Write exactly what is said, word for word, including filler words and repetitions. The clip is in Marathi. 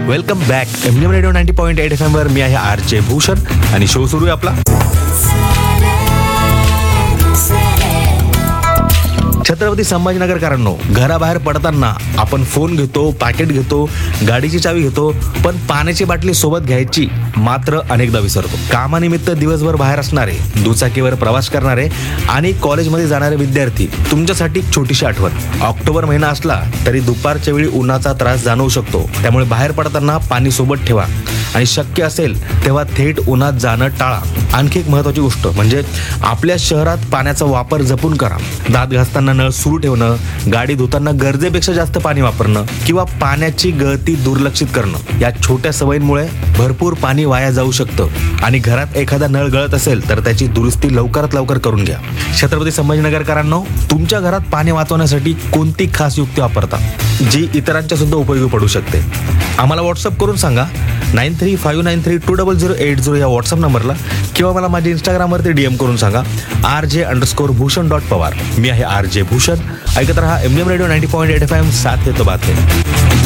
Welcome back M M radio ninety point eight F M वर मी आहे आर जे भूषण आणि शो सुरू आहे आपला छत्रपती संभाजीनगरकरांनो. घराबाहेर पडताना आपण फोन घेतो, पॅकेट घेतो, गाडीची चावी घेतो, पण पाण्याची बाटली सोबत घ्यायची मात्र अनेकदा विसरतो. कामानिमित्त दिवसभर बाहेर असणारे, दुचाकीवर प्रवास करणारे आणि कॉलेजमध्ये जाणारे विद्यार्थी, तुमच्यासाठी छोटीशी आठवण. ऑक्टोबर महिना असला तरी दुपारच्या वेळी उन्हाचा त्रास जाणवू शकतो. त्यामुळे बाहेर पडताना पाणी सोबत ठेवा आणि शक्य असेल तेव्हा थेट उन्हात जाणं टाळा. आणखी एक महत्त्वाची गोष्ट म्हणजे आपल्या शहरात पाण्याचा वापर जपून करा. दात घासताना नळ सुरू ठेवणं, गाडी धुताना गरजेपेक्षा जास्त पाणी वापरणं किंवा पाण्याची गळती दुर्लक्षित करणं, या छोट्या सवयींमुळे भरपूर पाणी वाया जाऊ शकतं. आणि घरात एखादा नळ गळत असेल तर त्याची दुरुस्ती लवकरात लवकर करून घ्या. छत्रपती संभाजीनगरकरांनो, तुमच्या घरात पाणी वाचवण्यासाठी कोणती खास युक्ती वापरता जी इतरांच्या सुद्धा उपयोगी पडू शकते? आम्हाला व्हॉट्सअप करून सांगा nine three five nine three to double zero eight zero या व्हॉट्सअप नंबरला, किंवा मला माझ्या इंस्टाग्रामवरती डीएम करून सांगा R J underscore Bhushan dot Pawar. मी आहे आर जे भूषण. ऐकत रहा M M radio ninety point eight F M. साथ है तो बात है.